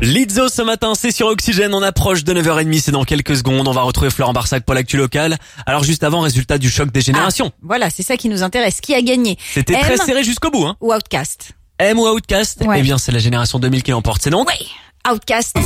Lizzo ce matin, c'est sur Oxygène, on approche de 9h30, c'est dans quelques secondes, on va retrouver Florent Barsac pour l'actu locale. Alors juste avant, résultat du choc des générations. Voilà, c'est ça qui nous intéresse. Qui a gagné? C'était très serré jusqu'au bout, hein. Ou Outkast? M ou Outkast? Ouais. Eh bien, c'est la génération 2000 qui l'emporte, c'est donc? Oui, Outkast.